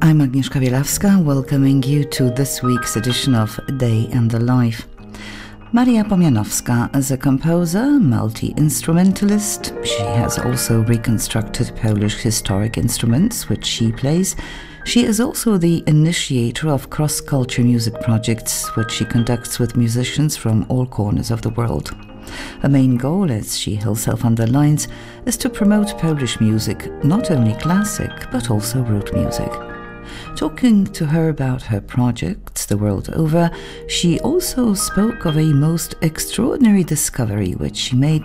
I'm Agnieszka Bielawska, welcoming you to this week's edition of Day in the Life. Maria Pomianowska is a composer, multi-instrumentalist. She has also reconstructed Polish historic instruments, which she plays. She is also the initiator of cross-culture music projects, which she conducts with musicians from all corners of the world. Her main goal, as she herself underlines, is to promote Polish music, not only classic, but also root music. Talking to her about her projects the world over, she also spoke of a most extraordinary discovery which she made